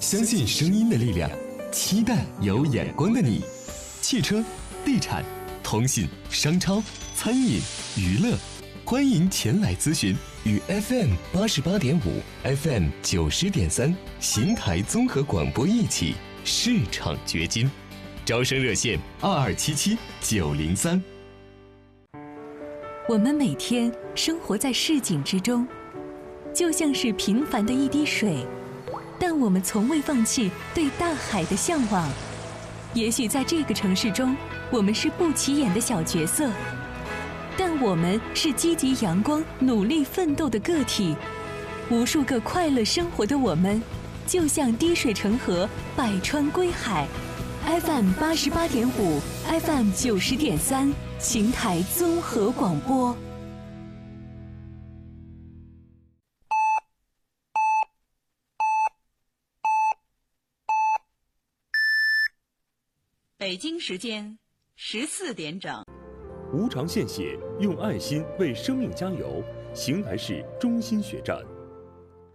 相信声音的力量，期待有眼光的你。汽车、地产、通信、商超、餐饮、娱乐，欢迎前来咨询。与 FM88.5、FM90.3 邢台综合广播一起市场掘金。招生热线2277-903。 我们每天生活在市井之中，就像是平凡的一滴水，但我们从未放弃对大海的向往。也许在这个城市中，我们是不起眼的小角色，但我们是积极阳光、努力奋斗的个体。无数个快乐生活的我们，就像滴水成河，百川归海。FM88.5、FM90.3，邢台综合广播。 北京时间14点整。 无偿献血，用爱心为生命加油。邢台市中心血站。